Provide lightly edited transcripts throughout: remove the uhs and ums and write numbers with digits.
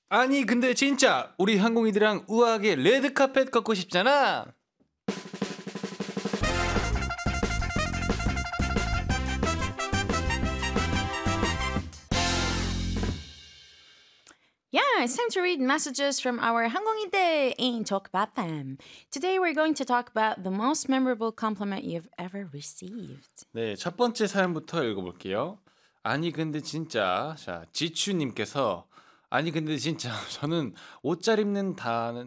아니 근데 진짜 우리 항공이들이랑 우아하게 레드카펫 걷고 싶잖아. Yeah, it's time to read messages from our 항공이들 in Talk About Them. Today we're going to talk about the most memorable compliment you've ever received. 네, 첫 번째 사연부터 읽어볼게요. 아니 근데 진짜 자 지추님께서 아니 근데 진짜 저는 옷 잘 입는다는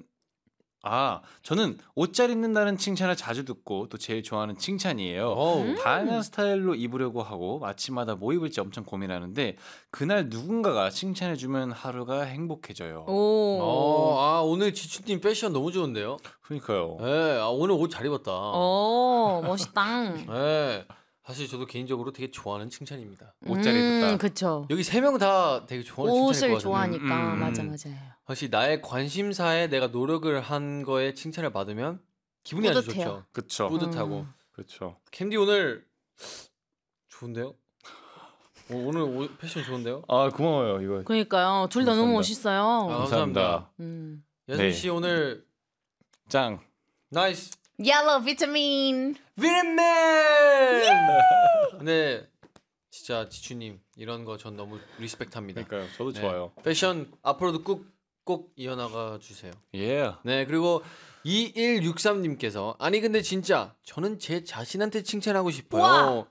칭찬을 자주 듣고 또 제일 좋아하는 칭찬이에요. 다양한 스타일로 입으려고 하고 아침마다 뭐 입을지 엄청 고민하는데 그날 누군가가 칭찬해주면 하루가 행복해져요. 오늘 지추님 패션 너무 좋은데요? 그러니까요. 네, 오늘 옷 잘 입었다. 멋있다. 네, 사실 저도 개인적으로 되게 좋아하는 칭찬입니다. 옷 잘 입었다. 그쵸. 여기 세 명 다 되게 좋아하는 칭찬일 것 옷을 같은데. 좋아하니까 맞아요. 사실 나의 관심사에 내가 노력을 한 거에 칭찬을 받으면 기분이 아주 뿌듯해요. 좋죠. 그쵸. 뿌듯하고. 그렇죠. 캔디 오늘 좋은데요? 오늘 옷 패션 좋은데요? 아 고마워요 이거. 그러니까요. 둘 다 너무 멋있어요. 감사합니다. 예준 네. 씨 오늘 짱. 나이스. Yellow vitamin. 비린맨. 네, 진짜 지추님 이런 거 전 너무 리스펙트합니다. 그러니까요. 저도 네, 좋아요. 패션 앞으로도 꼭 이어나가 주세요. 예. 네, 그리고 2163님께서 아니 근데 진짜 저는 제 자신한테 칭찬하고 싶어요. 우와.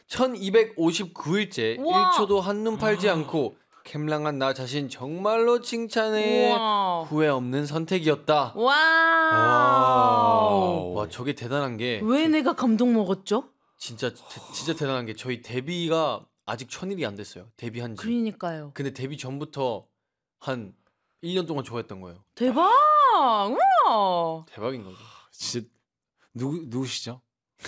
1259일째 우와. 1초도 한눈 팔지 않고 캠랑한 나 자신 정말로 칭찬해. 우와. 후회 없는 선택이었다. 와우. 와, 저게 대단한 게 왜 내가 감동 먹었죠? 진짜 대단한 게 저희 데뷔가 아직 1000일이 안 됐어요. 데뷔한 지. 그러니까요. 근데 데뷔 전부터 한 1년 동안 좋아했던 거예요. 대박. 우와. 대박인 거죠. 진짜 누구시죠?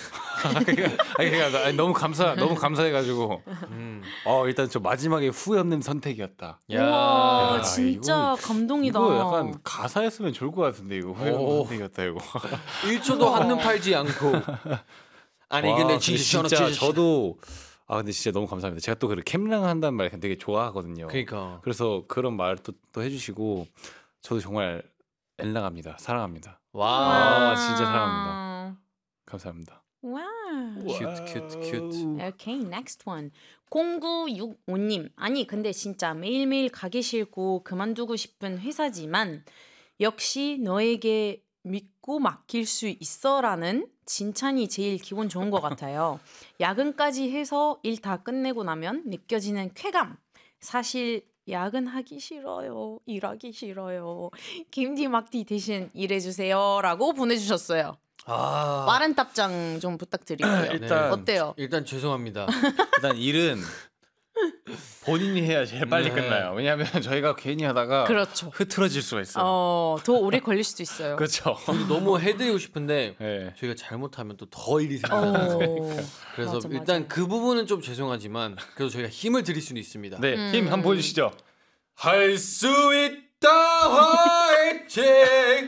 아니, 너무 감사해가지고. 일단 저 마지막에 후회 없는 선택이었다. 우와, 야, 진짜 감동이다. 이거 약간 가사였으면 좋을 것 같은데 이거 후회 없는 선택이었다 이거. 1초도 한눈 팔지 않고. 아니 와, 근데 진짜 저도 근데 진짜 너무 감사합니다. 제가 또 그 캠랑 한다는 말 되게 좋아하거든요. 그러니까. 그래서 그런 말 또 해주시고 저도 정말 엔랑합니다. 사랑합니다. 와. 진짜 사랑합니다. 감사합니다. 와. 큐트. Okay, next one. 0965님. 아니 근데 진짜 매일매일 가기 싫고 그만두고 싶은 회사지만 역시 너에게 믿고 맡길 수 있어라는 칭찬이 제일 기분 좋은 것 같아요. 야근까지 해서 일 다 끝내고 나면 느껴지는 쾌감. 사실 야근하기 싫어요. 일하기 싫어요. 김디 막디 대신 일해주세요라고 보내주셨어요. 빠른 답장 좀 부탁드릴게요. 일단 어때요? 일단 죄송합니다. 일단 일은 본인이 해야 제일 빨리 끝나요. 왜냐하면 저희가 괜히 하다가 그렇죠. 흐트러질 수가 있어요. 더 오래 걸릴 수도 있어요. 그렇죠. 저희도 너무 해드리고 싶은데 네. 저희가 잘못하면 또 더 일이 생겨요. 그래서 맞아. 일단 그 부분은 좀 죄송하지만 그래도 저희가 힘을 드릴 수는 있습니다. 네, 힘 한번 보여주시죠. 할 수 있다 화이팅.